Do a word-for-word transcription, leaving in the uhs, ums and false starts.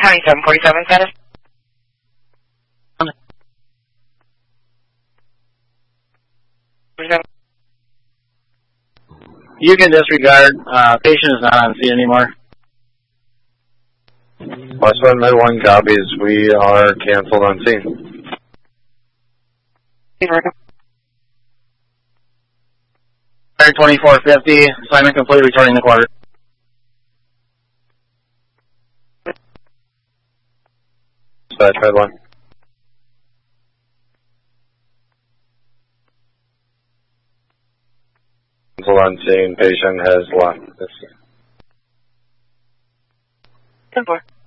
County seven forty-seven status. You can disregard. Uh, patient is not on scene anymore. Westbound Med one copies. We are canceled on scene. twenty-four fifty. Assignment complete. Returning the quarter. Dispatch Med one. On scene, patient has left. ten four.